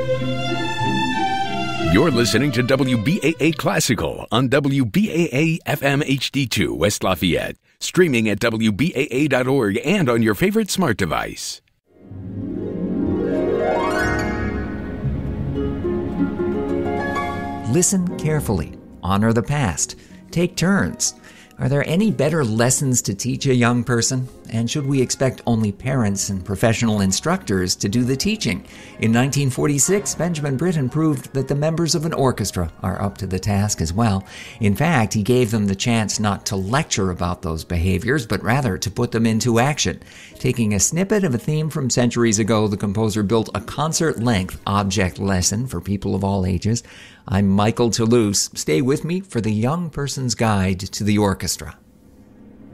You're listening to WBAA Classical on WBAA FM HD2 West Lafayette, streaming at WBAA.org and on your favorite smart device. Listen carefully. Honor the past. Take turns. Are there any better lessons to teach a young person? And should we expect only parents and professional instructors to do the teaching? In 1946, Benjamin Britten proved that the members of an orchestra are up to the task as well. In fact, he gave them the chance not to lecture about those behaviors, but rather to put them into action. Taking a snippet of a theme from centuries ago, the composer built a concert-length object lesson for people of all ages. I'm Michael Toulouse. Stay with me for the Young Person's Guide to the Orchestra.